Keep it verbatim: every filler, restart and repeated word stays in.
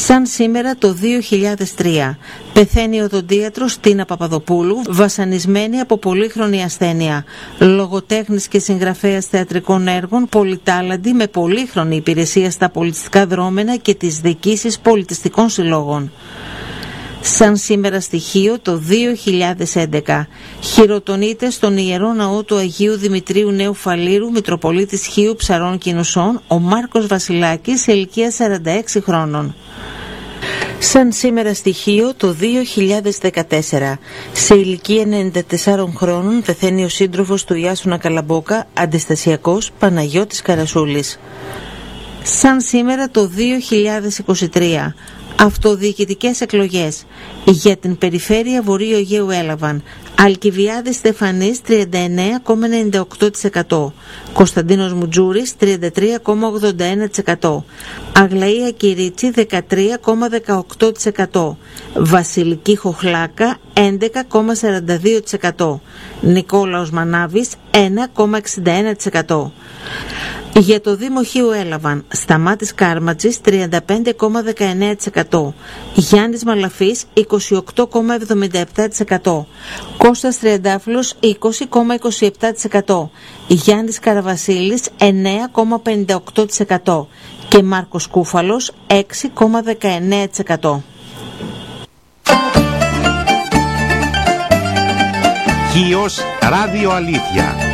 Σαν σήμερα το δύο χιλιάδες τρία πεθαίνει η οδοντίατρος Τίνα Παπαδοπούλου, βασανισμένη από πολύχρονη ασθένεια. Λογοτέχνης και συγγραφέας θεατρικών έργων, πολυτάλαντη με πολύχρονη υπηρεσία στα πολιτιστικά δρόμενα και τις διοικήσεις πολιτιστικών συλλόγων. Σαν σήμερα στοιχείο το δύο χιλιάδες έντεκα χειροτονείται στον Ιερό Ναό του Αγίου Δημητρίου Νέου Φαλήρου, Μητροπολίτης Χίου Ψαρών Κινουσών, ο Μάρκος Βασιλάκης, σε ηλικία σαράντα έξι χρόνων. Σαν σήμερα στοιχείο το δύο χιλιάδες δεκατέσσερα, σε ηλικία ενενήντα τεσσάρων χρόνων πεθαίνει ο σύντροφος του Ιάσονα Καλαμπόκα, αντιστασιακός, Παναγιώτης Καρασούλης. Σαν σήμερα το δύο χιλιάδες είκοσι τρία, αυτοδιοικητικές εκλογές για την περιφέρεια Βορείου Αιγαίου έλαβαν Αλκιβιάδης Στεφανής τριάντα εννέα κόμμα ενενήντα οκτώ τοις εκατό, Κωνσταντίνος Μουτζούρης τριάντα τρία κόμμα ογδόντα ένα τοις εκατό, Αγλαία Κυρίτσι δεκατρία κόμμα δεκαοκτώ τοις εκατό, Βασιλική Χοχλάκα έντεκα κόμμα σαράντα δύο τοις εκατό, Νικόλαος Μανάβης ένα κόμμα εξήντα ένα τοις εκατό. Για το Δήμο Χίου έλαβαν Σταμάτης Κάρματζης τριάντα πέντε κόμμα δεκαεννέα τοις εκατό, Γιάννης Μαλαφής είκοσι οκτώ κόμμα εβδομήντα επτά τοις εκατό, Κώστας Τριαντάφυλλος είκοσι κόμμα είκοσι επτά τοις εκατό, Γιάννης Καραβασίλης εννέα κόμμα πενήντα οκτώ τοις εκατό και Μάρκος Κούφαλος έξι κόμμα δεκαεννέα τοις εκατό. Χίος Ράδιο Αλήθεια.